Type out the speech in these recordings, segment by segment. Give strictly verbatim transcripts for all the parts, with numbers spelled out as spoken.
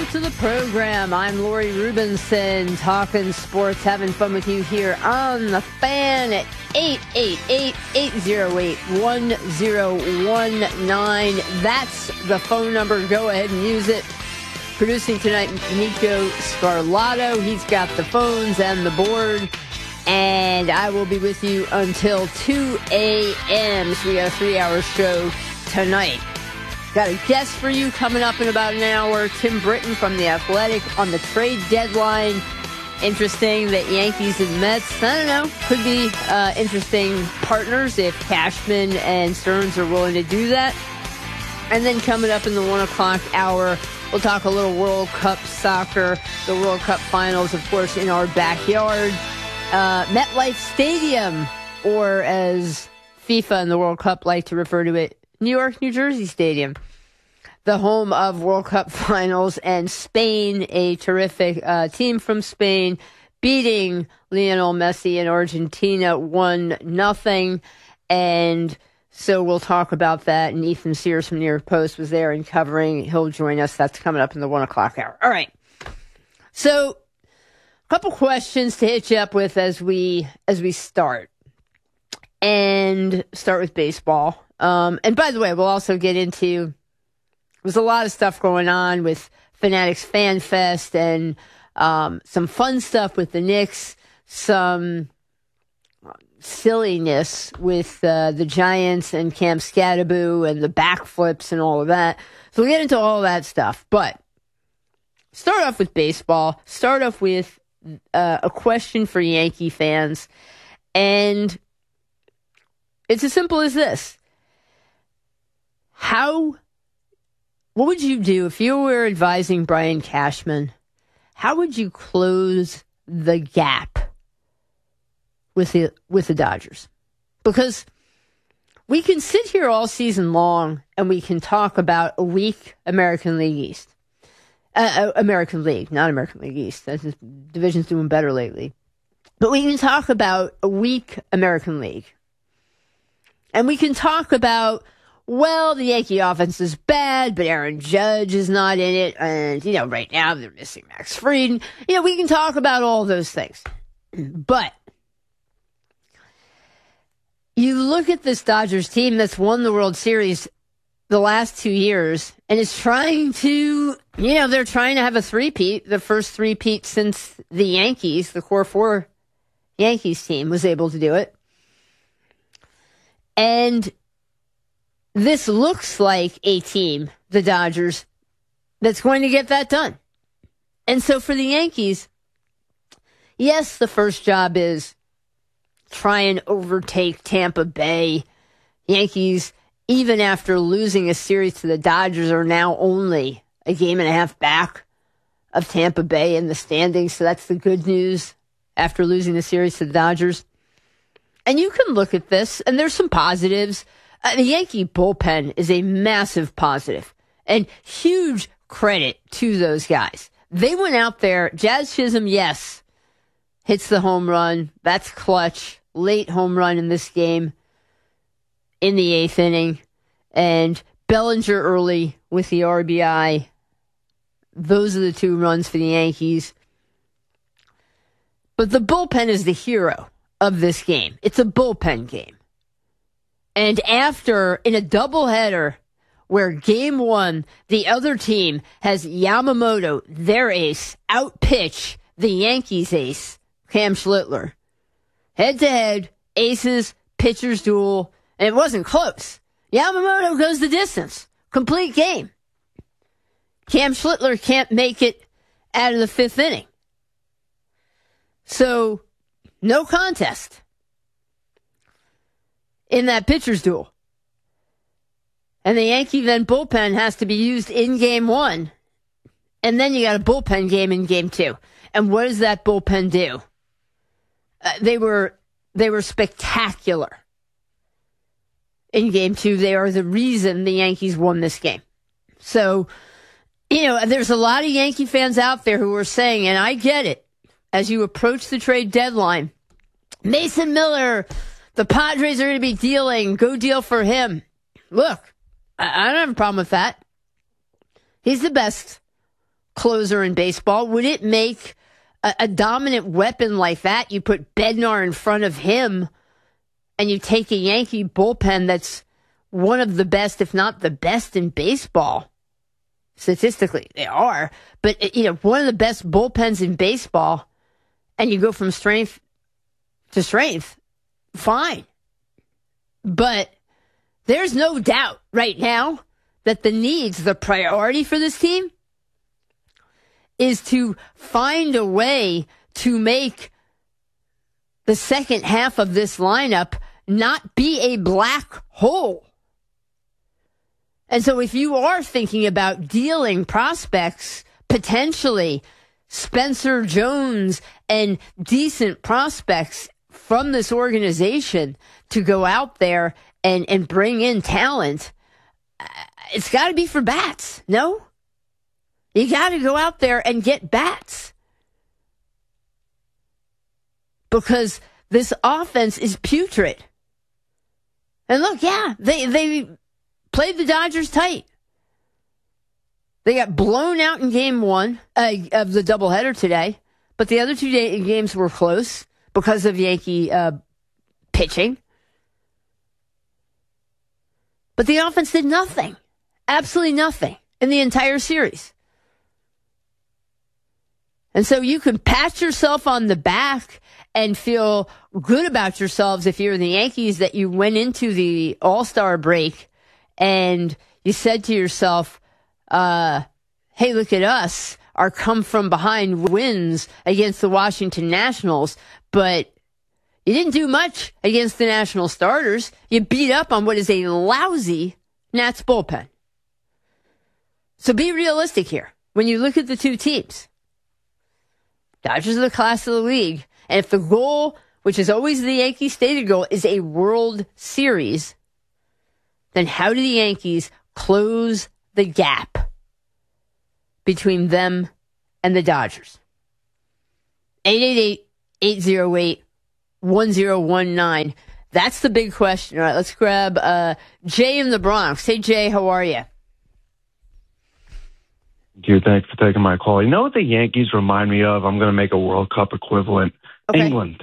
Welcome to the program. I'm Lori Rubinson, talking sports, having fun with you here on the Fan at eight eight eight, eight oh eight, one oh one nine. That's the phone number. Go ahead and use it. Producing tonight, Nico Scarlato. He's got the phones and the board. And I will be with you until two a.m. So we got a three-hour show tonight. Got a guest for you coming up in about an hour. Tim Britton from The Athletic on the trade deadline. Interesting that Yankees and Mets, I don't know, could be uh, interesting partners if Cashman and Stearns are willing to do that. And then coming up in the one o'clock hour, we'll talk a little World Cup soccer. The World Cup finals, of course, in our backyard. Uh, MetLife Stadium, or as FIFA and the World Cup like to refer to it, New York, New Jersey Stadium, the home of World Cup finals, and Spain, a terrific uh, team from Spain, beating Lionel Messi in Argentina one nothing. And so we'll talk about that. And Ethan Sears from New York Post was there and covering. He'll join us. That's coming up in the one o'clock hour. All right. So a couple questions to hit you up with as we as we start. And start with baseball. Um, and by the way, we'll also get into, there's a lot of stuff going on with Fanatics Fan Fest and um, some fun stuff with the Knicks, some silliness with uh, the Giants and Cam Scattaboo and the backflips and all of that. So we'll get into all that stuff. But start off with baseball. Start off with uh, a question for Yankee fans. And it's as simple as this. How, what would you do if you were advising Brian Cashman? How would you close the gap with the, with the Dodgers? Because we can sit here all season long and we can talk about a weak American League East. Uh, American League, not American League East. That's just, division's doing better lately. But we can talk about a weak American League. And we can talk about, well, the Yankee offense is bad, but Aaron Judge is not in it. And, you know, right now they're missing Max Fried. You know, we can talk about all those things. But you look at this Dodgers team that's won the World Series the last two years and is trying to, you know, they're trying to have a three-peat, the first three-peat since the Yankees, the core four Yankees team was able to do it. And this looks like a team, the Dodgers, that's going to get that done. And so for the Yankees, yes, the first job is try and overtake Tampa Bay. Yankees, even after losing a series to the Dodgers, are now only a game and a half back of Tampa Bay in the standings. So that's the good news after losing the series to the Dodgers. And you can look at this, and there's some positives. Uh, the Yankee bullpen is a massive positive, and huge credit to those guys. They went out there. Jazz Chisholm, yes, hits the home run. That's clutch. Late home run in this game in the eighth inning. And Bellinger early with the R B I. Those are the two runs for the Yankees. But the bullpen is the hero of this game. It's a bullpen game. And after, in a doubleheader, where game one, the other team has Yamamoto, their ace, outpitch the Yankees ace, Cam Schlittler. Head-to-head, aces, pitchers duel, and it wasn't close. Yamamoto goes the distance. Complete game. Cam Schlittler can't make it out of the fifth inning. So, no contest in that pitcher's duel. And the Yankee then bullpen has to be used in game one. And then you got a bullpen game in game two. And what does that bullpen do? Uh, they were they were spectacular in game two. They are the reason the Yankees won this game. So, you know, there's a lot of Yankee fans out there who are saying, and I get it, as you approach the trade deadline, Mason Miller, the Padres are going to be dealing. Go deal for him. Look, I, I don't have a problem with that. He's the best closer in baseball. Would it make a, a dominant weapon like that? You put Bednar in front of him, and you take a Yankee bullpen that's one of the best, if not the best in baseball. Statistically, they are. But, you know, one of the best bullpens in baseball, and you go from strength to strength, fine. But there's no doubt right now that the needs, the priority for this team is to find a way to make the second half of this lineup not be a black hole. And so if you are thinking about dealing prospects, potentially Spencer Jones and decent prospects from this organization to go out there and, and bring in talent, it's got to be for bats, no? You got to go out there and get bats. Because this offense is putrid. And look, yeah, they they played the Dodgers tight. They got blown out in game one uh, of the doubleheader today, but the other two day- games were close because of Yankee uh, pitching. But the offense did nothing, absolutely nothing in the entire series. And so you can pat yourself on the back and feel good about yourselves if you're the Yankees that you went into the All-Star break and you said to yourself, uh, hey, look at us, our come-from-behind wins against the Washington Nationals, but you didn't do much against the National starters. You beat up on what is a lousy Nats bullpen. So be realistic here. When you look at the two teams, Dodgers are the class of the league. And if the goal, which is always the Yankee stated goal, is a World Series, then how do the Yankees close the gap between them and the Dodgers? eight eight eight, eight oh eight, one oh one nine. That's the big question. All right, let's grab uh, Jay in the Bronx. Hey, Jay, how are you? Thank you. Thanks for taking my call. You know what the Yankees remind me of? I'm going to make a World Cup equivalent. Okay. England.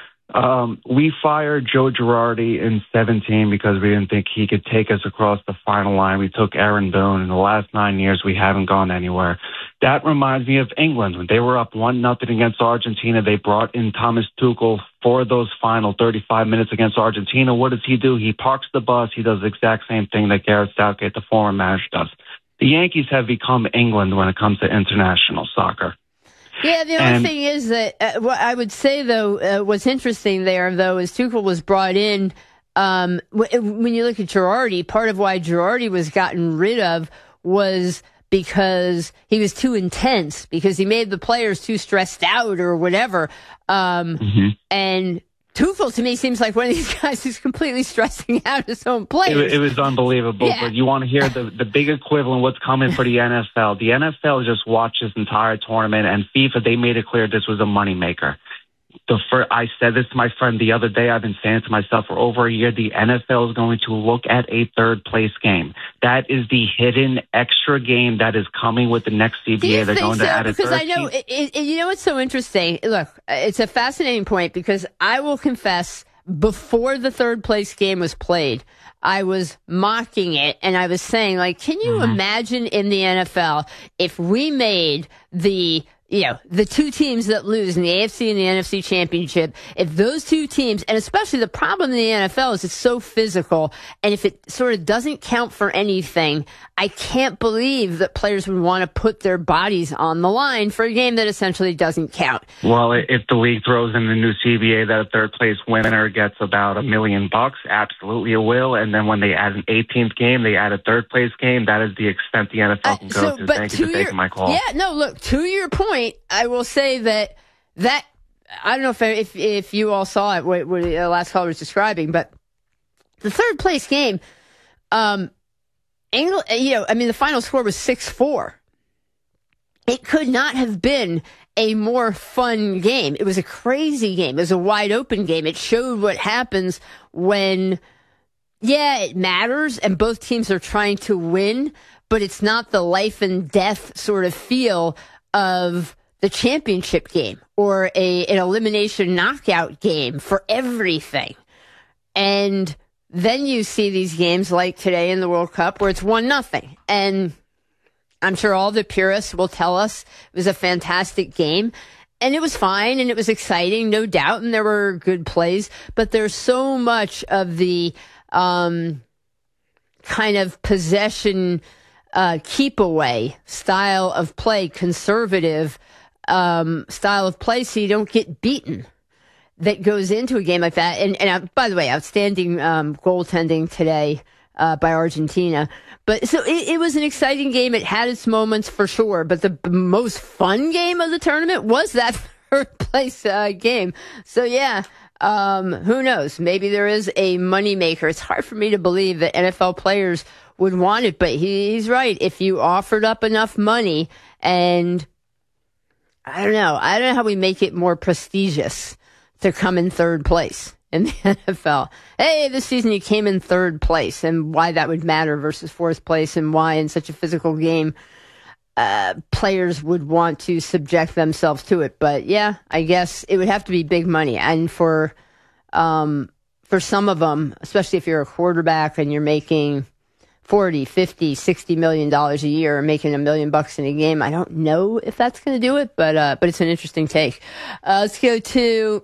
Um, we fired Joe Girardi in seventeen because we didn't think he could take us across the final line. We took Aaron Boone. In the last nine years, we haven't gone anywhere. That reminds me of England. When they were up one nothing against Argentina, they brought in Thomas Tuchel for those final thirty-five minutes against Argentina. What does he do? He parks the bus. He does the exact same thing that Gareth Southgate, the former manager, does. The Yankees have become England when it comes to international soccer. Yeah, the only and, thing is that uh, what I would say, though, uh, what's interesting there, though, is Tuchel was brought in. Um, w- when you look at Girardi, part of why Girardi was gotten rid of was because he was too intense, because he made the players too stressed out or whatever. Um, mm-hmm. And Tuchel, to me, seems like one of these guys who's completely stressing out his own players. It, it was unbelievable. Yeah. But you want to hear the, the big equivalent, what's coming for the N F L. The N F L just watched this entire tournament, and FIFA, they made it clear this was a moneymaker. The first, I said this to my friend the other day. I've been saying it to myself for over a year. The N F L is going to look at a third-place game. That is the hidden extra game that is coming with the next C B A. They're going so? to add a because third. Because I know, it, it, you know what's so interesting? Look, it's a fascinating point because I will confess, before the third-place game was played, I was mocking it, and I was saying, like, can you mm-hmm. imagine in the N F L if we made the you know, the two teams that lose in the A F C and the N F C championship, if those two teams, and especially the problem in the N F L is it's so physical, and if it sort of doesn't count for anything, I can't believe that players would want to put their bodies on the line for a game that essentially doesn't count. Well, if the league throws in the new C B A that a third place winner gets about a million bucks, absolutely it will. And then when they add an eighteenth game, they add a third place game. That is the extent the N F L can uh, go so, to. Thank you for your, taking my call. Yeah, no, look, to your point, I will say that that I don't know if if, if you all saw it, what, what the last caller was describing, but the third place game, um, England, you know, I mean, the final score was six four. It could not have been a more fun game. It was a crazy game. It was a wide open game. It showed what happens when, yeah, it matters, and both teams are trying to win. but it's not the life and death sort of feel of the championship game or a an elimination knockout game for everything. And then you see these games like today in the World Cup where it's one nothing. And I'm sure all the purists will tell us it was a fantastic game. And it was fine and it was exciting, no doubt, and there were good plays. But there's so much of the um, kind of possession uh, keep away style of play, conservative um, style of play, so you don't get beaten, that goes into a game like that. And, and uh, by the way, outstanding um, goaltending today uh, by Argentina. But so it, it was an exciting game. It had its moments for sure. But the b- most fun game of the tournament was that third place uh, game. So yeah, um, who knows? Maybe there is a moneymaker. It's hard for me to believe that N F L players would want it, but he, he's right. If you offered up enough money, and I don't know, I don't know how we make it more prestigious to come in third place in the N F L. Hey, this season you came in third place, and why that would matter versus fourth place, and why in such a physical game uh, players would want to subject themselves to it. But yeah, I guess it would have to be big money. And for um, for some of them, especially if you're a quarterback and you're making forty, fifty, sixty million dollars a year, or making a million bucks in a game, I don't know if that's going to do it, but uh, but it's an interesting take. Uh, let's go to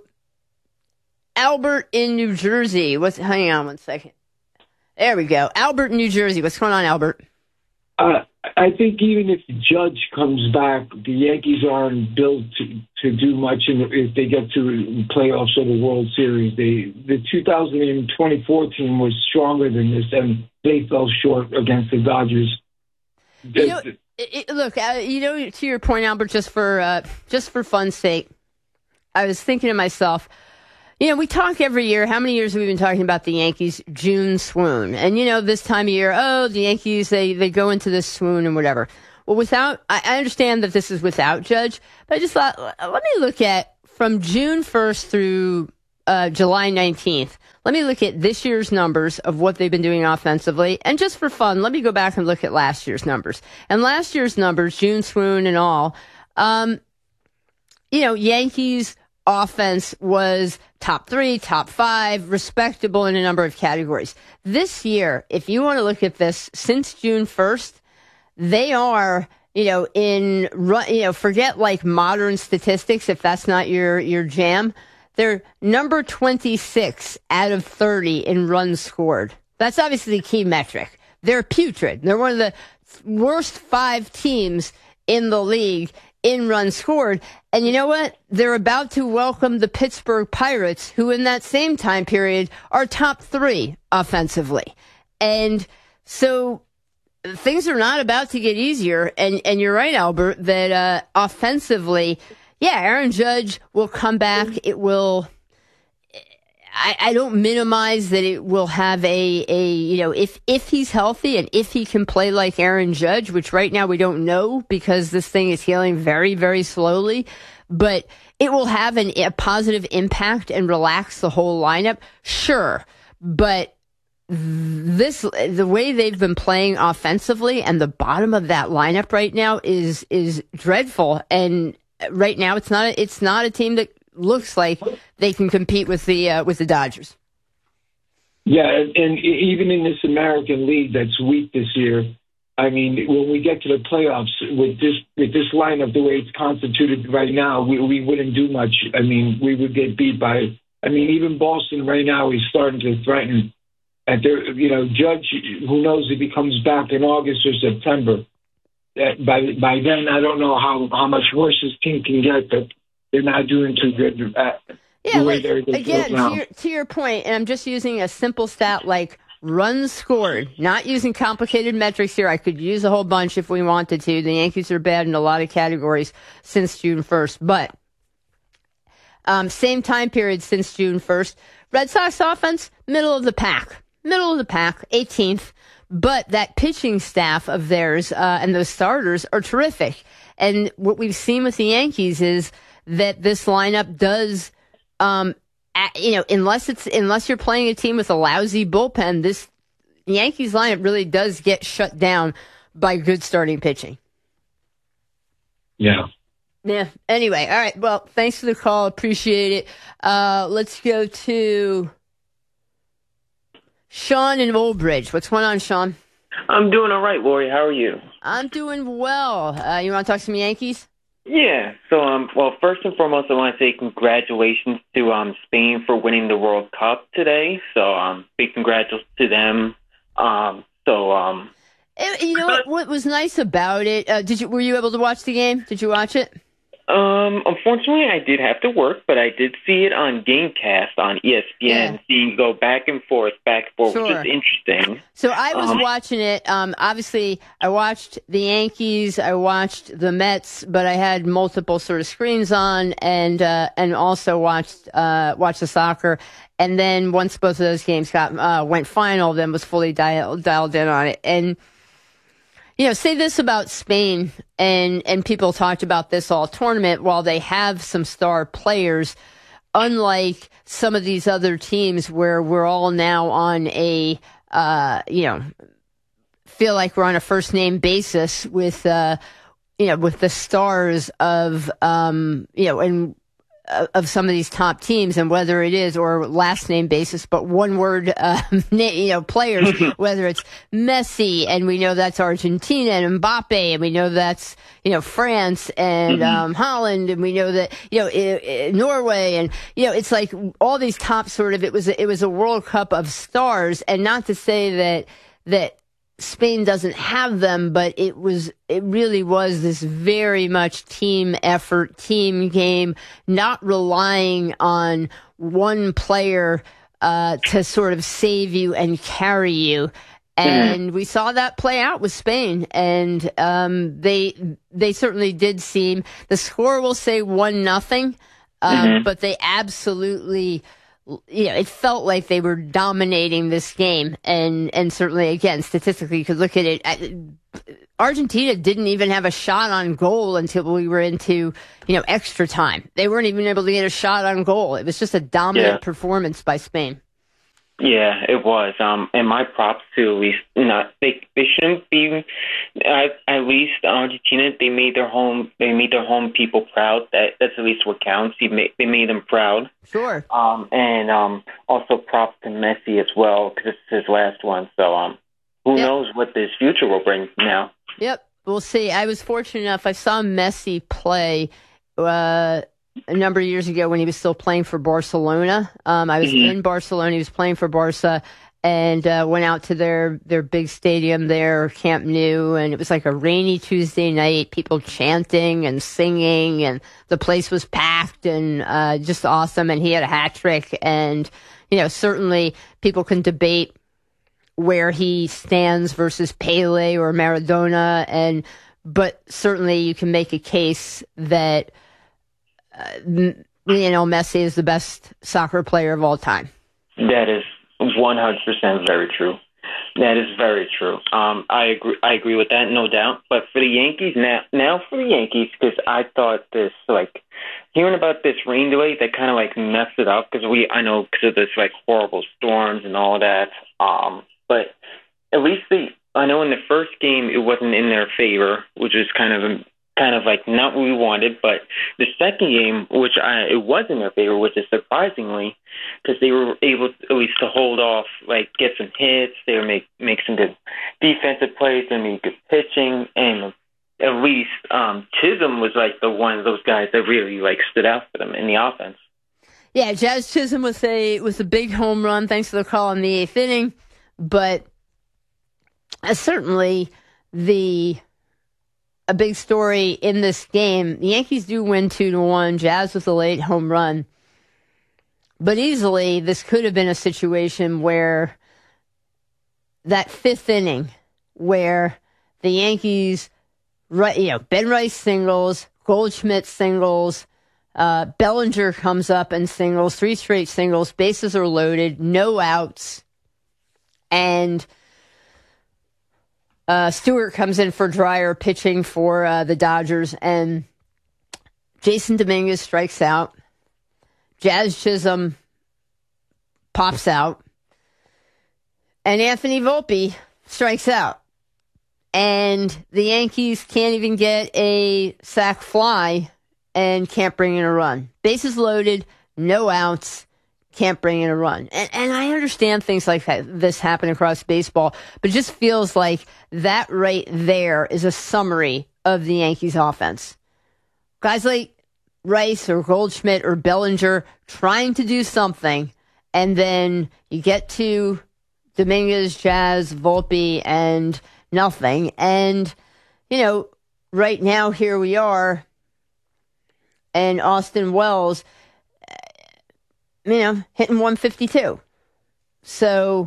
Albert in New Jersey. What's hang on one second. There we go. Albert in New Jersey. What's going on, Albert? Uh, I think even if Judge comes back, the Yankees aren't built to, to do much in the, if they get to playoffs or the World Series. They, the two thousand twenty-four team was stronger than this, and they fell short against the Dodgers. You know, it, it, look, uh, you know, to your point, Albert, just for uh, just for fun's sake, I was thinking to myself, you know, we talk every year. How many years have we been talking about the Yankees' June swoon? And, you know, this time of year, oh, the Yankees, they, they go into this swoon and whatever. Well, without, I, I understand that this is without Judge, but I just thought, let me look at from June first through uh, July nineteenth. Let me look at this year's numbers of what they've been doing offensively. And just for fun, let me go back and look at last year's numbers. And last year's numbers, June swoon and all, um, you know, Yankees offense was top three, top five, respectable in a number of categories. This year, if you want to look at this, since June first, they are, you know, in, you know, forget like modern statistics, if that's not your, your jam. They're number twenty-six out of thirty in runs scored. That's obviously the key metric. They're putrid. They're one of the worst five teams in the league in runs scored. And you know what? They're about to welcome the Pittsburgh Pirates, who in that same time period are top three offensively. And so things are not about to get easier. And, and you're right, Albert, that uh, offensively, yeah, Aaron Judge will come back. It will... I, I don't minimize that it will have a, a, you know, if, if he's healthy and if he can play like Aaron Judge, which right now we don't know because this thing is healing very, very slowly, but it will have an, a positive impact and relax the whole lineup. Sure. But this, the way they've been playing offensively and the bottom of that lineup right now is, is dreadful. And right now it's not, a, it's not a team that looks like they can compete with the uh, with the Dodgers. Yeah, and, and even in this American League that's weak this year, I mean, when we get to the playoffs with this with this lineup the way it's constituted right now, we we wouldn't do much. I mean, we would get beat by. I mean, even Boston right now is starting to threaten. At their, you know, Judge, who knows if he comes back in August or September. That by by then, I don't know how how much worse his team can get, but they're not doing too good at yeah, the way like, they're again, now. to your, to your point, and I'm just using a simple stat like runs scored, not using complicated metrics here. I could use a whole bunch if we wanted to. The Yankees are bad in a lot of categories since June first, but um, same time period since June first. Red Sox offense, middle of the pack, middle of the pack, eighteenth. But that pitching staff of theirs uh, and those starters are terrific. And what we've seen with the Yankees is that this lineup does, um, at, you know, unless it's unless you're playing a team with a lousy bullpen, this Yankees lineup really does get shut down by good starting pitching. Yeah. Yeah. Anyway, all right. Well, thanks for the call. Appreciate it. Uh, let's go to Sean in Old Bridge. What's going on, Sean? I'm doing all right, Lori. How are you? I'm doing well. Uh, you want to talk some Yankees? Yeah. So, um, well, first and foremost, I want to say congratulations to um Spain for winning the World Cup today. So, um, big congratulations to them. Um, so, um, It, you know what, what was nice about it? Uh, did you were you able to watch the game? Did you watch it? Um, unfortunately, I did have to work, but I did see it on Gamecast on E S P N, Yeah. seeing go back and forth, back and forth, Sure. which is interesting. So I was Um, watching it. Um, obviously, I watched the Yankees, I watched the Mets, but I had multiple sort of screens on, and uh, and also watched uh, watched the soccer. And then once both of those games got uh, went final, then was fully dialed dialed in on it. And you know, say this about Spain, and, and people talked about this all tournament, while they have some star players, unlike some of these other teams where we're all now on a, uh, you know, feel like we're on a first name basis with, uh, you know, with the stars of, um, you know, and, of some of these top teams, and whether it is or last name basis, but one word, uh, you know, players, whether it's Messi, and we know that's Argentina, and Mbappe, and we know that's, you know, France and, um, Holland, and we know that, you know, I- I- Norway, and, you know, it's like all these top sort of, it was, a, it was a World Cup of stars, and not to say that, that, Spain doesn't have them, but it was, it really was this very much team effort, team game, not relying on one player, uh, to sort of save you and carry you. And we saw that play out with Spain, and, um, they, they certainly did seem, the score will say one nothing, um, mm-hmm. but they absolutely, you know, it felt like they were dominating this game, and, and certainly, again, statistically, you could look at it. Argentina didn't even have a shot on goal until we were into, you know, extra time. They weren't even able to get a shot on goal. It was just a dominant yeah. performance by Spain. Yeah, it was. Um, and my props to at least, you know, they they shouldn't be. At, at least Argentina, they made their home. They made their home people proud. That that's at least what counts. He made, they made them proud. Sure. Um, and um, also props to Messi as well, because this is his last one. So um, who yep. knows what this future will bring now? Yep, we'll see. I was fortunate enough. I saw Messi play. Uh, A number of years ago when he was still playing for Barcelona. Um, I was mm-hmm. in Barcelona. He was playing for Barca, and uh, went out to their, their big stadium there, Camp Nou, and it was like a rainy Tuesday night, people chanting and singing, and the place was packed and uh, just awesome, and he had a hat trick. And, you know, certainly people can debate where he stands versus Pele or Maradona, and but certainly you can make a case that Uh, Lionel Messi is the best soccer player of all time. That is one hundred percent very true. That is very true. Um, I agree. I agree with that, no doubt. But for the Yankees now, now for the Yankees, because I thought this, like, hearing about this rain delay, that kind of like messed it up. Because we, I know, because of this like horrible storms and all that. Um, but at least the, I know in the first game it wasn't in their favor, which was kind of. A, kind of like not what we wanted, but the second game, which I, it was in their favor, which is surprisingly, because they were able to, at least to hold off, like get some hits, they would make, make some good defensive plays, and make good pitching, and at least um, Chisholm was like the one of those guys that really like stood out for them in the offense. Yeah, Jazz Chisholm with a, with a big home run, thanks for the call in the eighth inning, but uh, certainly the a big story in this game. The Yankees do win two to one. Jazz with a late home run, but easily this could have been a situation where that fifth inning, where the Yankees, you know, Ben Rice singles, Goldschmidt singles, uh, Bellinger comes up and singles, three straight singles, bases are loaded, no outs, and Uh, Stewart comes in for Dreyer pitching for uh, the Dodgers, and Jason Dominguez strikes out. Jazz Chisholm pops out, and Anthony Volpe strikes out. And the Yankees can't even get a sac fly and can't bring in a run. Bases loaded, no outs, can't bring in a run. And, and I understand things like that, this happen across baseball, but it just feels like that right there is a summary of the Yankees offense. Guys like Rice or Goldschmidt or Bellinger trying to do something, and then you get to Dominguez, Jazz, Volpe, and nothing. And, you know, right now here we are, and Austin Wells, you know, hitting one fifty-two. So,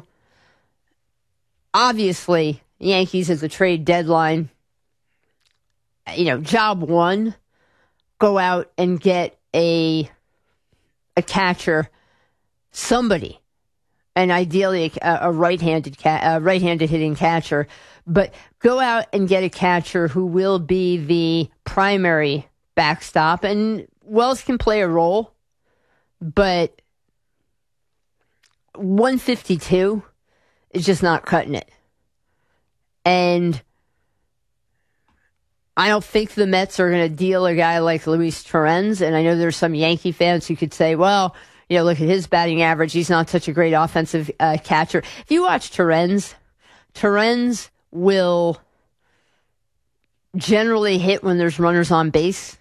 obviously, Yankees at the trade deadline, you know, job one, go out and get a a catcher, somebody, and ideally a, a right-handed ca- a right-handed hitting catcher, but go out and get a catcher who will be the primary backstop, and Wells can play a role, but one fifty-two is just not cutting it. And I don't think the Mets are going to deal a guy like Luis Torrens, and I know there's some Yankee fans who could say, well, you know, look at his batting average. He's not such a great offensive uh, catcher. If you watch Torrens, Torrens will generally hit when there's runners on base.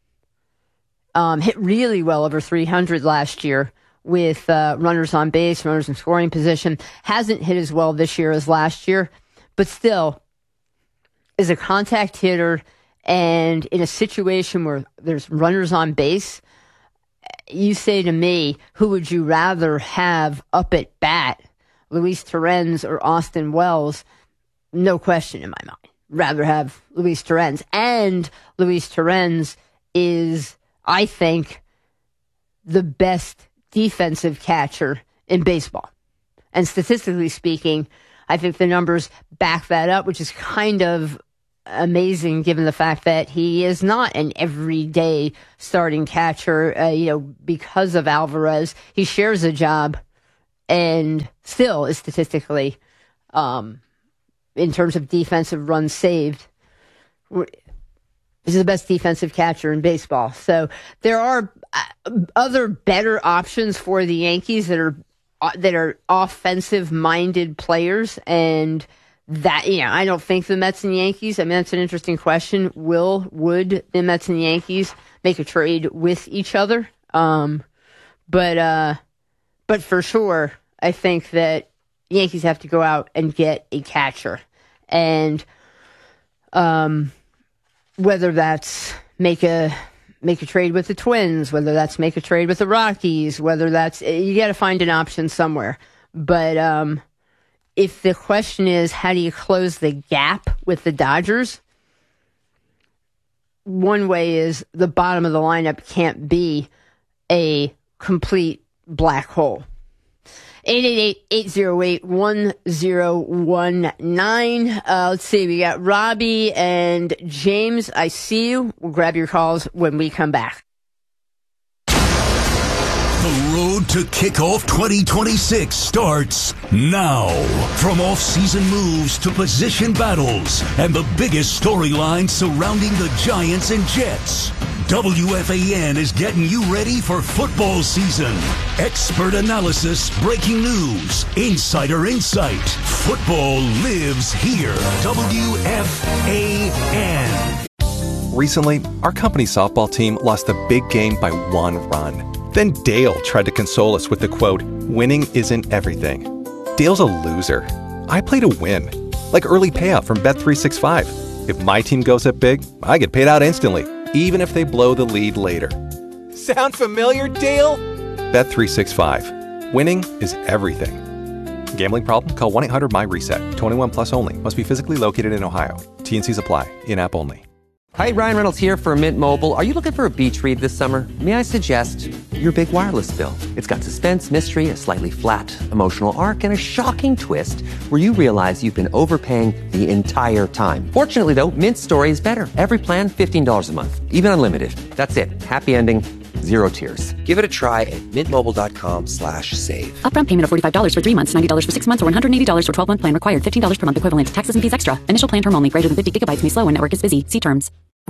Um, hit really well over three hundred last year with uh, runners on base, runners in scoring position. Hasn't hit as well this year as last year, but still is a contact hitter, and in a situation where there's runners on base, you say to me, who would you rather have up at bat, Luis Torrens or Austin Wells? No question in my mind. Rather have Luis Torrens. And Luis Torrens is, I think, the best defensive catcher in baseball. And statistically speaking, I think the numbers back that up, which is kind of amazing given the fact that he is not an everyday starting catcher, uh, you know, because of Alvarez. He shares a job and still is statistically, um, in terms of defensive runs saved, he's the best defensive catcher in baseball. So there are other better options for the Yankees that are that are offensive-minded players, and that, you know, I don't think the Mets and Yankees, I mean, that's an interesting question. Will, would the Mets and Yankees make a trade with each other? Um, but, uh, but for sure, I think that Yankees have to go out and get a catcher. And, um, whether that's make a, make a trade with the Twins, whether that's make a trade with the Rockies, whether that's, you got to find an option somewhere. But, um, if the question is, how do you close the gap with the Dodgers? One way is the bottom of the lineup can't be a complete black hole. eight eight eight, eight oh eight, one oh one nine. Uh, let's see, we got Robbie and James. I see you. We'll grab your calls when we come back. The road to kickoff twenty twenty-six starts now. From off-season moves to position battles and the biggest storylines surrounding the Giants and Jets, W F A N is getting you ready for football season. Expert analysis, breaking news, insider insight. Football lives here. W F A N. Recently, our company softball team lost a big game by one run. Then Dale tried to console us with the quote, "Winning isn't everything." Dale's a loser. I play to win. Like early payout from Bet three sixty-five. If my team goes up big, I get paid out instantly, even if they blow the lead later. Sound familiar, Dale? Bet three sixty-five. Winning is everything. Gambling problem? Call one eight hundred M Y reset. twenty-one plus only. Must be physically located in Ohio. T and C's apply. In-app only. Hi, Ryan Reynolds here for Mint Mobile. Are you looking for a beach read this summer? May I suggest your big wireless bill? It's got suspense, mystery, a slightly flat emotional arc, and a shocking twist where you realize you've been overpaying the entire time. Fortunately, though, Mint's story is better. Every plan, fifteen dollars a month. Even unlimited. That's it. Happy ending. Zero tiers. Give it a try at mintmobile.com slash save. Upfront payment of forty-five dollars for three months, ninety dollars for six months, or one hundred eighty dollars for twelve-month plan required. fifteen dollars per month equivalent. Taxes and fees extra. Initial plan term only. Greater than fifty gigabytes may slow when network is busy. See terms.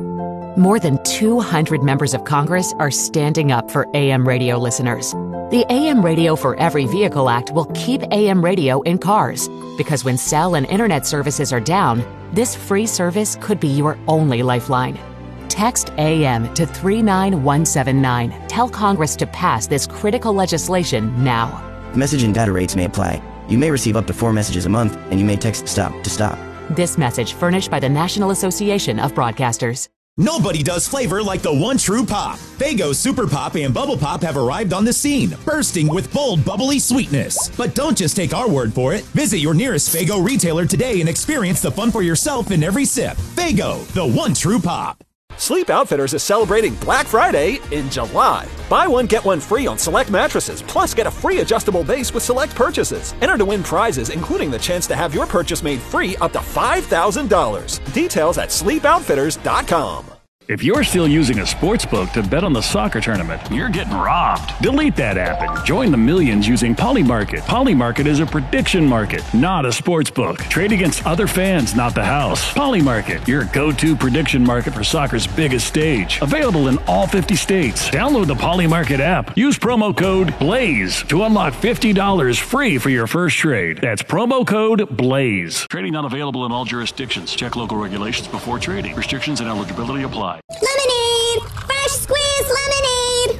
More than two hundred members of Congress are standing up for A M radio listeners. The A M Radio for Every Vehicle Act will keep A M radio in cars, because when cell and internet services are down, this free service could be your only lifeline. Text A M to three nine one seven nine. Tell Congress to pass this critical legislation now. Message and data rates may apply. You may receive up to four messages a month, and you may text STOP to stop. This message furnished by the National Association of Broadcasters. Nobody does flavor like the one true pop. Faygo Super Pop and Bubble Pop have arrived on the scene, bursting with bold, bubbly sweetness. But don't just take our word for it. Visit your nearest Faygo retailer today and experience the fun for yourself in every sip. Faygo, the one true pop. Sleep Outfitters is celebrating Black Friday in July. Buy one, get one free on select mattresses, plus get a free adjustable base with select purchases. Enter to win prizes, including the chance to have your purchase made free up to five thousand dollars. Details at sleep outfitters dot com. If you're still using a sports book to bet on the soccer tournament, you're getting robbed. Delete that app and join the millions using Polymarket. Polymarket is a prediction market, not a sports book. Trade against other fans, not the house. Polymarket, your go-to prediction market for soccer's biggest stage. Available in all fifty states. Download the Polymarket app. Use promo code BLAZE to unlock fifty dollars free for your first trade. That's promo code BLAZE. Trading not available in all jurisdictions. Check local regulations before trading. Restrictions and eligibility apply. Lemonade! Fresh squeezed lemonade!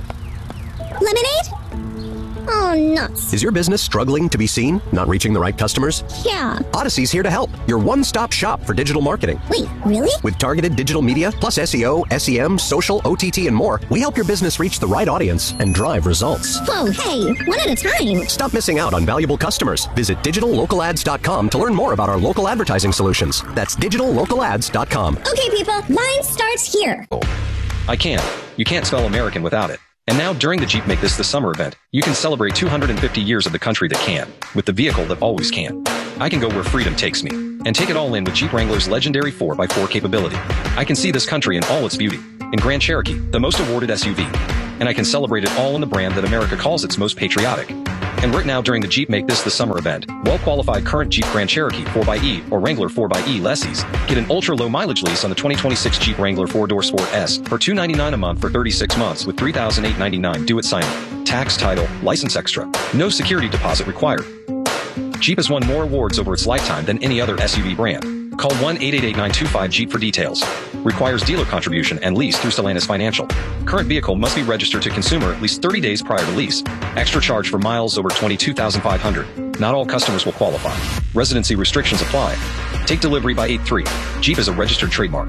Lemonade? Oh, nuts. Is your business struggling to be seen? Not reaching the right customers? Yeah. Odyssey's here to help. Your one-stop shop for digital marketing. Wait, really? With targeted digital media, plus S E O, S E M, social, O T T, and more, we help your business reach the right audience and drive results. Whoa, hey, one at a time. Stop missing out on valuable customers. Visit digital local ads dot com to learn more about our local advertising solutions. That's digital local ads dot com. Okay, people, mine starts here. I can. You can't spell American without it. And now, during the Jeep Make This the Summer event, you can celebrate two hundred fifty years of the country that can, with the vehicle that always can. I can go where freedom takes me, and take it all in with Jeep Wrangler's legendary four by four capability. I can see this country in all its beauty, in Grand Cherokee, the most awarded S U V. And I can celebrate it all in the brand that America calls its most patriotic. And right now, during the Jeep Make This the Summer event, well-qualified current Jeep Grand Cherokee four by E or Wrangler four by E lessees get an ultra-low mileage lease on the twenty twenty-six Jeep Wrangler four-door Sport S for two hundred ninety-nine dollars a month for thirty-six months with three thousand eight hundred ninety-nine dollars due at signing. Tax, title, license extra. No security deposit required. Jeep has won more awards over its lifetime than any other S U V brand. Call one eight eight eight nine two five Jeep for details. Requires dealer contribution and lease through Stellantis Financial. Current vehicle must be registered to consumer at least thirty days prior to lease. Extra charge for miles over twenty-two thousand five hundred. Not all customers will qualify. Residency restrictions apply. Take delivery by eight three. Jeep is a registered trademark.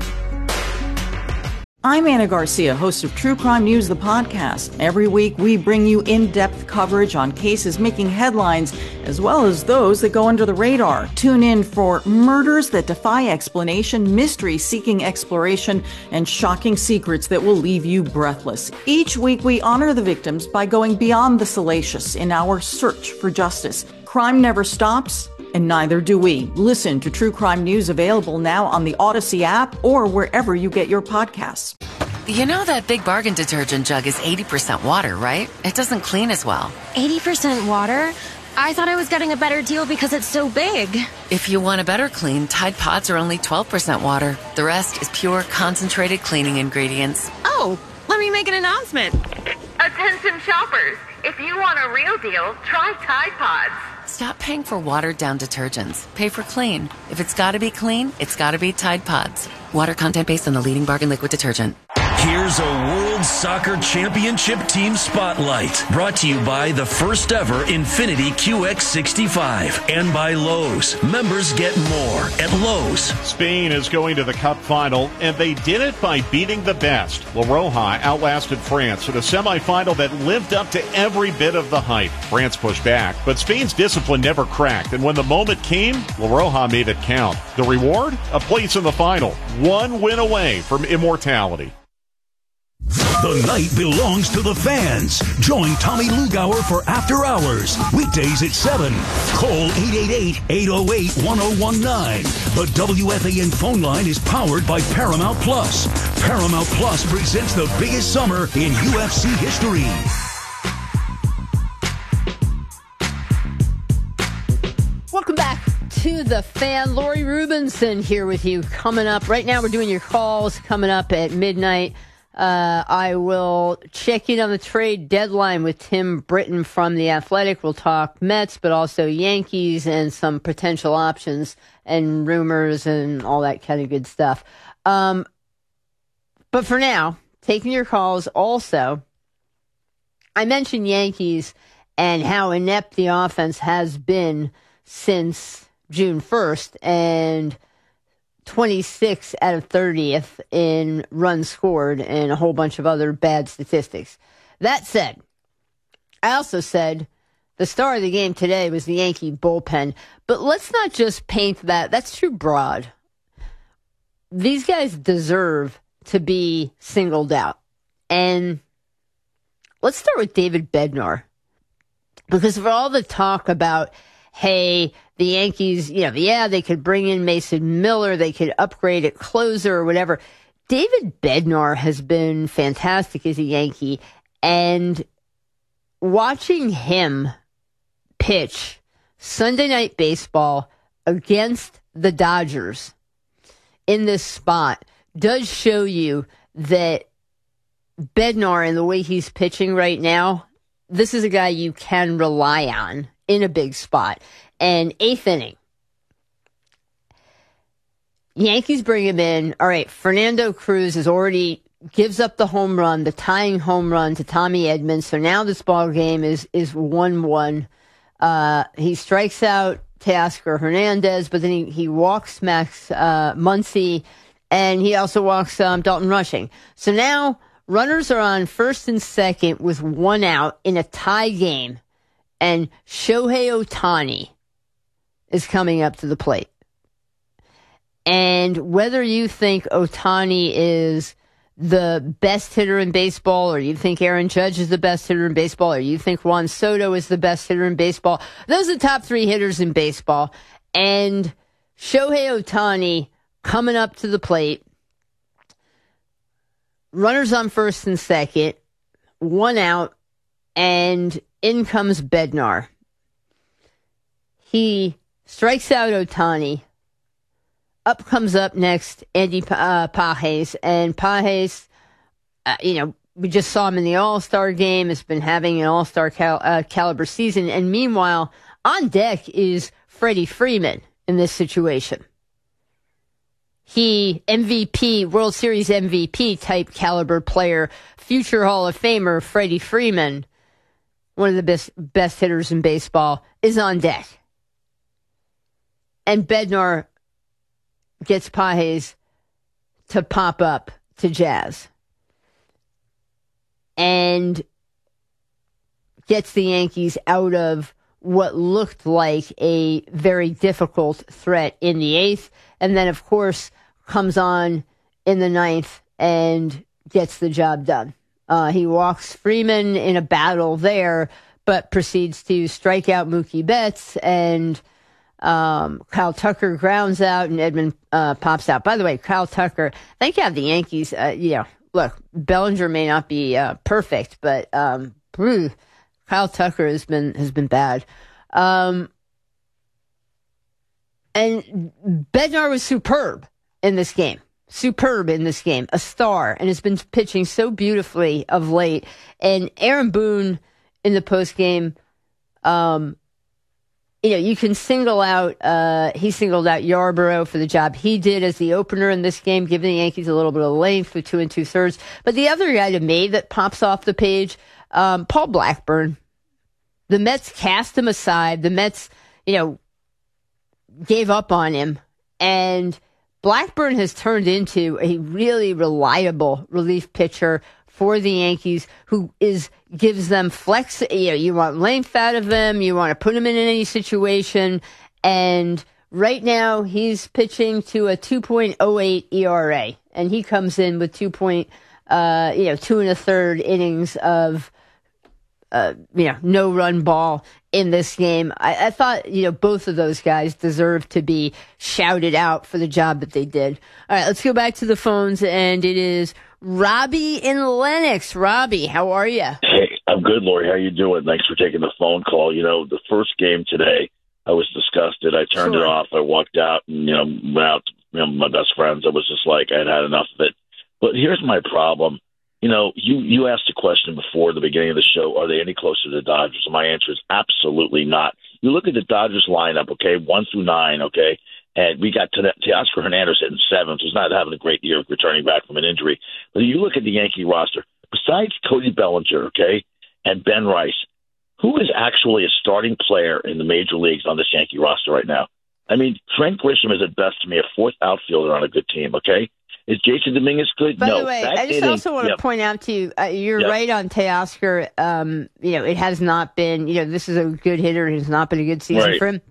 I'm Anna Garcia, host of True Crime News, the podcast. Every week, we bring you in-depth coverage on cases making headlines, as well as those that go under the radar. Tune in for murders that defy explanation, mysteries seeking exploration, and shocking secrets that will leave you breathless. Each week, we honor the victims by going beyond the salacious in our search for justice. Crime never stops, and neither do we. Listen to True Crime News, available now on the Odyssey app or wherever you get your podcasts. You know that Big Bargain detergent jug is eighty percent water, right? It doesn't clean as well. eighty percent water? I thought I was getting a better deal because it's so big. If you want a better clean, Tide Pods are only twelve percent water. The rest is pure, concentrated cleaning ingredients. Oh, let me make an announcement. Attention shoppers, if you want a real deal, try Tide Pods. Stop paying for watered-down detergents. Pay for clean. If it's gotta be clean, it's gotta be Tide Pods. Water content based on the leading bargain liquid detergent. Here's a World Soccer Championship Team Spotlight, brought to you by the first ever Infiniti Q X sixty-five and by Lowe's. Members get more at Lowe's. Spain is going to the Cup final, and they did it by beating the best. La Roja outlasted France in a semifinal that lived up to every bit of the hype. France pushed back, but Spain's discipline never cracked, and when the moment came, La Roja made it count. The reward? A place in the final, one win away from immortality. The night belongs to the fans. Join Tommy Lugauer for After Hours, weekdays at seven. Call eight eight eight, eight oh eight, one oh one nine. The W F A N phone line is powered by Paramount Plus. Paramount Plus presents the biggest summer in U F C history. Welcome back to The Fan. Lori Rubinson here with you. Coming up right now, we're doing your calls. Coming up at midnight, uh, I will check in on the trade deadline with Tim Britton from The Athletic. We'll talk Mets, but also Yankees and some potential options and rumors and all that kind of good stuff. Um, but for now, taking your calls also, I mentioned Yankees and how inept the offense has been since June first, and twenty-six out of thirtieth in runs scored and a whole bunch of other bad statistics. That said, I also said the star of the game today was the Yankee bullpen, but let's not just paint that. That's too broad. These guys deserve to be singled out. And let's start with David Bednar, because for all the talk about, hey, the Yankees, you know, yeah, they could bring in Mason Miller, they could upgrade at closer or whatever. David Bednar has been fantastic as a Yankee, and watching him pitch Sunday Night Baseball against the Dodgers in this spot does show you that Bednar and the way he's pitching right now, this is a guy you can rely on in a big spot. And eighth inning, Yankees bring him in. All right, Fernando Cruz is already gives up the home run, the tying home run to Tommy Edman. So now this ball game is is one one. Uh, he strikes out Teoscar Hernandez, but then he, he walks Max uh, Muncy, and he also walks um, Dalton Rushing. So now runners are on first and second with one out in a tie game, and Shohei Ohtani is coming up to the plate. And whether you think Ohtani is the best hitter in baseball, or you think Aaron Judge is the best hitter in baseball, or you think Juan Soto is the best hitter in baseball, those are the top three hitters in baseball. And Shohei Ohtani coming up to the plate, runners on first and second, one out, and in comes Bednar. He strikes out Ohtani. Up comes up next Andy uh, Pages, and Pages, uh, you know, we just saw him in the All-Star game. Has been having an All-Star cal- uh, caliber season, and meanwhile, on deck is Freddie Freeman in this situation. He, M V P, World Series M V P type caliber player, future Hall of Famer Freddie Freeman, one of the best best hitters in baseball, is on deck. And Bednar gets Pages to pop up to Jazz and gets the Yankees out of what looked like a very difficult threat in the eighth, and then, of course, comes on in the ninth and gets the job done. Uh, he walks Freeman in a battle there, but proceeds to strike out Mookie Betts, and um, Kyle Tucker grounds out, and Edman uh, pops out. By the way, Kyle Tucker, thank God the Yankees, uh, you know, look, Bellinger may not be uh, perfect, but um, phew, Kyle Tucker has been has been bad. Um, and Bednar was superb in this game. Superb in this game. A star, and has been pitching so beautifully of late. And Aaron Boone in the postgame, um, you know, you can single out, uh, he singled out Yarborough for the job he did as the opener in this game, giving the Yankees a little bit of length with two and two thirds. But the other guy to me that pops off the page, um, Paul Blackburn. The Mets cast him aside. The Mets, you know, gave up on him. And Blackburn has turned into a really reliable relief pitcher for the Yankees, who is gives them flex. You know, you want length out of them. You want to put him in any situation. And right now, he's pitching to a two point oh eight E R A, and he comes in with two point uh, you know, two and a third innings of, uh, you know, no run ball in this game. I, I thought, you know, both of those guys deserve to be shouted out for the job that they did. All right, let's go back to the phones, and it is Robbie in Lenox. Robbie, how are you? Hey, I'm good, Lori. How you doing? Thanks for taking the phone call. You know, the first game today, I was disgusted. I turned sure. it off. I walked out and, you know, went out to you know, my best friends. I was just like, I had had enough of it. But here's my problem. You know, you, you asked a question before the beginning of the show, are they any closer to the Dodgers? And my answer is absolutely not. You look at the Dodgers lineup, okay, one through nine, okay, and we got Teoscar Hernandez hitting seventh, who's not having a great year returning back from an injury. But you look at the Yankee roster, besides Cody Bellinger, okay, and Ben Rice, who is actually a starting player in the major leagues on this Yankee roster right now? I mean, Frank Grisham is at best to me a fourth outfielder on a good team, okay? Is Jason Dominguez good? By no. the way, that I just inning, also want yep. to point out to you, uh, you're yep. right on Teoscar. Um, you know, it has not been, you know, this is a good hitter. It has not been a good season right. for him.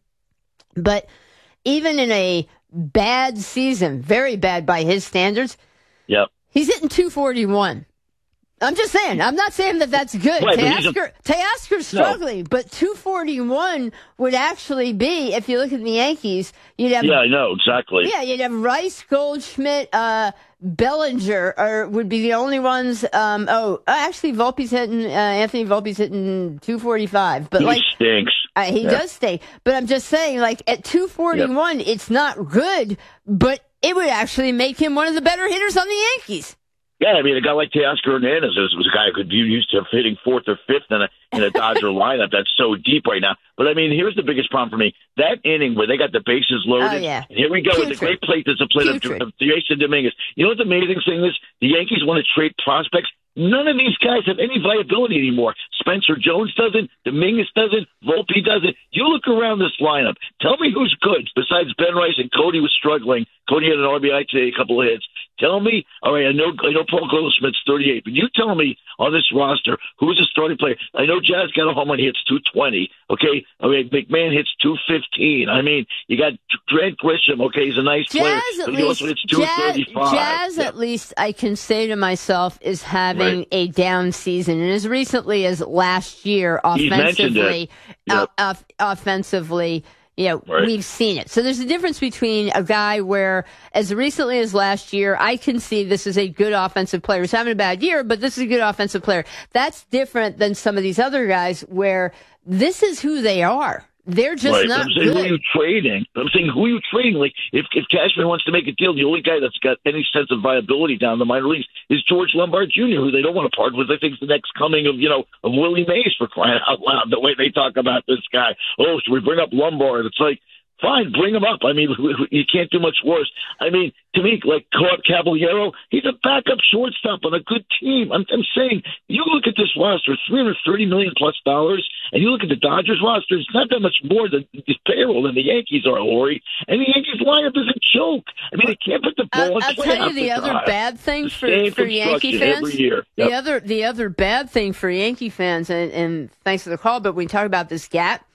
But even in a bad season, very bad by his standards, yep. he's hitting two forty-one. I'm just saying. I'm not saying that that's good. Right, Teoscar, Teoscar's struggling, no. but two forty-one would actually be, if you look at the Yankees, you'd have... Yeah, I know, exactly. Yeah, you'd have Rice, Goldschmidt, uh, Bellinger, or would be the only ones... Um, oh, actually, Volpe's hitting... Uh, Anthony Volpe's hitting two forty-five. But he like, stinks. Uh, he yeah. does stink. But I'm just saying, like, at two forty-one, yep. it's not good, but it would actually make him one of the better hitters on the Yankees. Yeah, I mean, a guy like Teoscar Hernandez was, was a guy who could be used to hitting fourth or fifth in a, in a Dodger lineup that's so deep right now. But, I mean, here's the biggest problem for me. That inning where they got the bases loaded, oh, yeah. and here we go Putrid. with the great plate discipline of, of Jason Dominguez. You know what the amazing thing is? The Yankees want to trade prospects. None of these guys have any viability anymore. Spencer Jones doesn't. Dominguez doesn't. Volpe doesn't. You look around this lineup. Tell me who's good besides Ben Rice, and Cody was struggling. Cody had an R B I today, a couple of hits. Tell me, all right, I know I know Paul Goldschmidt's thirty-eight, but you tell me on this roster who's a starting player. I know Jazz got a home run, he hits two twenty, okay? I mean, McMahon hits two fifteen. I mean, you got Trent Grisham, okay, he's a nice Jazz player, at but he least, also hits two thirty-five. Jazz, yeah. at least, I can say to myself, is having right. a down season. And as recently as last year, offensively, yep. uh, uh, offensively, you know, right. we've seen it. So there's a difference between a guy where, as recently as last year, I can see this is a good offensive player. He's having a bad year, but this is a good offensive player. That's different than some of these other guys where this is who they are. They're just right. not I'm saying, good. who are you trading? I'm saying, who are you trading? Like, if, if Cashman wants to make a deal, the only guy that's got any sense of viability down the minor leagues is George Lombard Junior, who they don't want to part with. I think it's the next coming of, you know, of Willie Mays, for crying out loud, the way they talk about this guy. Oh, should we bring up Lombard? It's like, fine, bring him up. I mean, you can't do much worse. I mean, to me, like Claude Caballero, he's a backup shortstop on a good team. I'm, I'm saying, you look at this roster, three hundred thirty million dollars plus dollars, and you look at the Dodgers roster, it's not that much more than this payroll than the Yankees are, Lori. And the Yankees lineup is a joke. I mean, they can't put the ball I'll, in I'll play tell you the other time. bad thing the for, for Yankee fans. Every year. Yep. The other the other bad thing for Yankee fans, and, and thanks for the call, but when we talk about this gap,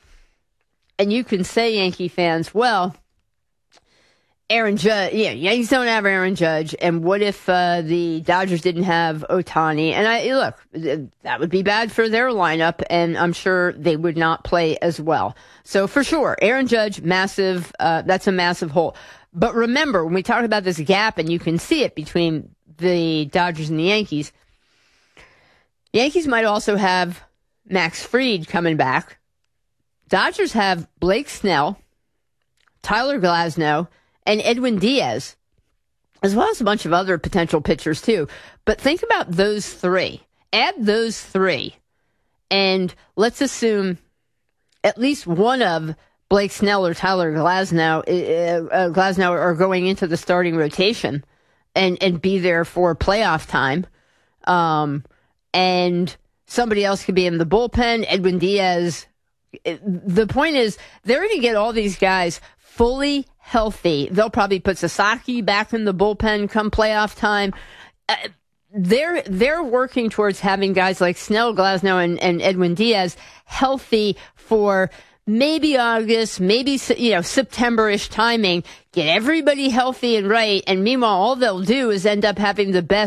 and you can say, Yankee fans, well, Aaron Judge, yeah, Yankees don't have Aaron Judge, and what if uh, the Dodgers didn't have Ohtani? And I look, that would be bad for their lineup, and I'm sure they would not play as well. So for sure, Aaron Judge, massive. Uh, that's a massive hole. But remember, when we talk about this gap, and you can see it between the Dodgers and the Yankees, the Yankees might also have Max Fried coming back. Dodgers have Blake Snell, Tyler Glasnow, and Edwin Diaz, as well as a bunch of other potential pitchers, too. But think about those three. Add those three, and let's assume at least one of Blake Snell or Tyler Glasnow, uh, uh, Glasnow are going into the starting rotation and, and be there for playoff time. Um, and somebody else could be in the bullpen. Edwin Diaz. The point is, they're going to get all these guys fully healthy. They'll probably put Sasaki back in the bullpen come playoff time. Uh, they're they're working towards having guys like Snell, Glasnow, and, and Edwin Diaz healthy for maybe August, maybe you know September-ish timing. Get everybody healthy and right, and meanwhile, all they'll do is end up having the best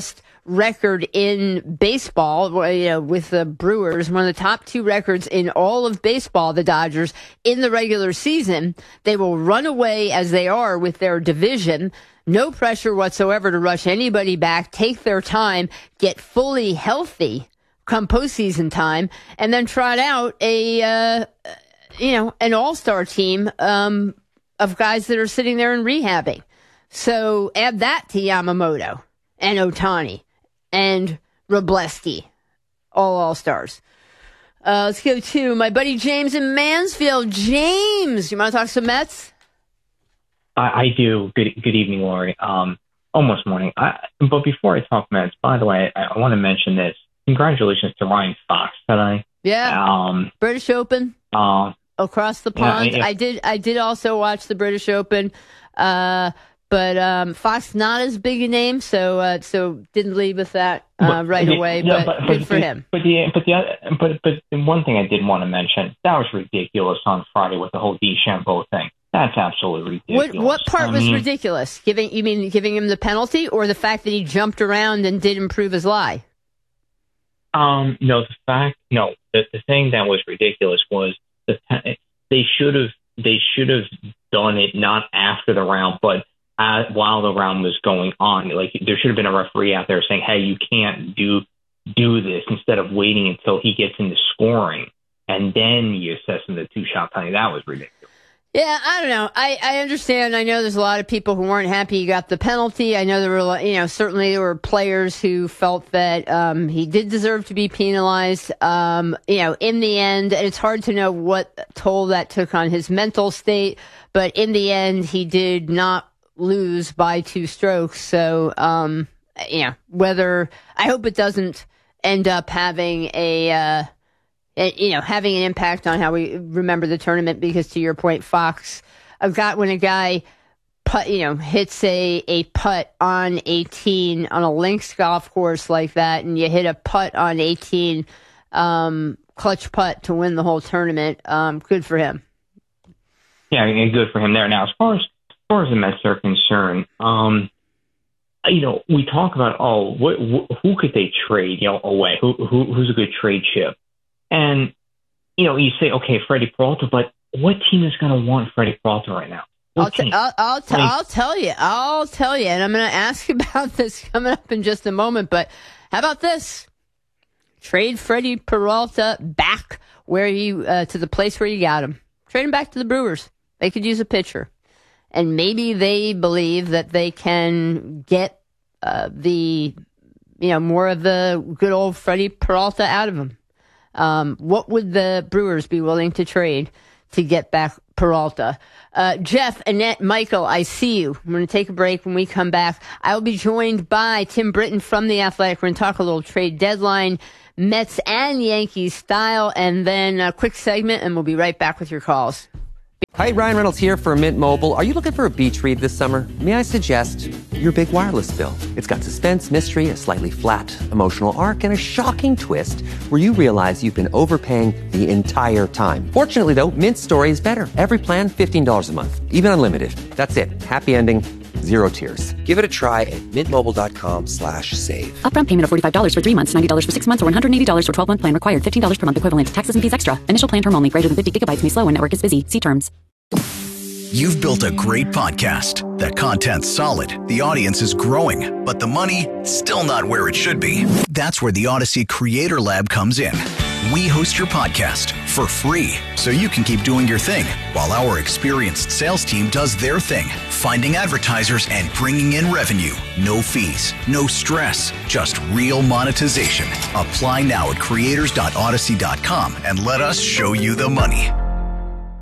record in baseball, you know, with the Brewers, one of the top two records in all of baseball, the Dodgers, in the regular season. They will run away as they are with their division. No pressure whatsoever to rush anybody back, take their time, get fully healthy come postseason time, and then trot out a, uh, you know, an all-star team um, of guys that are sitting there and rehabbing. So add that to Yamamoto and Ohtani and Robleski, all all-stars. Uh, let's go to my buddy James in Mansfield. James, you want to talk some Mets? I, I do. Good good evening, Lori. Um, almost morning. I, but before I talk Mets, by the way, I, I want to mention this. Congratulations to Ryan Fox today. Yeah. Um, British Open. Uh, across the pond. Yeah, yeah. I did. I did also watch the British Open. Uh, but um, Fox not as big a name, so uh, so didn't lead with that uh, but, right yeah, away. yeah, but, but good but, for but, him. But the but the other, but but the one thing I did want to mention, that was ridiculous on Friday with the whole DeChambeau thing. That's absolutely ridiculous. What what part I was mean, ridiculous? Giving you mean giving him the penalty, or the fact that he jumped around and did improve his lie? Um, no, the fact, no, the, the thing that was ridiculous was the they should have they should have done it not after the round, but uh, while the round was going on. Like there should have been a referee out there saying, "Hey, you can't do do this," instead of waiting until he gets into scoring and then you assess him the two shot penalty. That was ridiculous. Yeah, I don't know. I, I understand. I know there's a lot of people who weren't happy he got the penalty. I know there were, you know, certainly there were players who felt that um, he did deserve to be penalized. Um, you know, in the end, it's hard to know what toll that took on his mental state, but in the end, he did not lose by two strokes. So, um, you know, whether I hope it doesn't end up having a. Uh, It, you know, having an impact on how we remember the tournament, because to your point, Fox, I've got when a guy put, you know, hits a, a putt on eighteen on a links golf course like that, and you hit a putt on eighteen, um, clutch putt to win the whole tournament. Um, good for him. Yeah, I mean, good for him there. Now, as far as, as far as the Mets are concerned, um, you know, we talk about, oh, what, wh- who could they trade, you know, away? Who, who who's a good trade chip? And, you know, you say, okay, Freddie Peralta, but what team is going to want Freddie Peralta right now? I'll, t- I'll, I'll, t- I'll tell you. I'll tell you. And I'm going to ask about this coming up in just a moment. But how about this? Trade Freddie Peralta back where you uh, to the place where you got him. Trade him back to the Brewers. They could use a pitcher. And maybe they believe that they can get uh, the, you know, more of the good old Freddie Peralta out of him. Um, what would the Brewers be willing to trade to get back Peralta? Uh, Jeff, Annette, Michael, I see you. I'm going to take a break. When we come back, I will be joined by Tim Britton from The Athletic. We're going to talk a little trade deadline, Mets and Yankees style, and then a quick segment, and we'll be right back with your calls. Hi, Ryan Reynolds here for Mint Mobile. Are you looking for a beach read this summer? May I suggest your big wireless bill? It's got suspense, mystery, a slightly flat, emotional arc, and a shocking twist where you realize you've been overpaying the entire time. Fortunately, though, Mint's story is better. Every plan, fifteen dollars a month. Even unlimited. That's it. Happy ending. Zero tears. Give it a try at mintmobile.com slash save. Upfront payment of forty-five dollars for three months, ninety dollars for six months, or one hundred eighty dollars for twelve-month plan required. fifteen dollars per month equivalent. Taxes and fees extra. Initial plan term only. Greater than fifty gigabytes may slow when network is busy. See terms. You've built a great podcast. The content's solid. The audience is growing. But the money, still not where it should be. That's where the Odyssey Creator Lab comes in. We host your podcast for free so you can keep doing your thing while our experienced sales team does their thing, finding advertisers and bringing in revenue. No fees, no stress, just real monetization. Apply now at creators dot odyssey dot com and let us show you the money.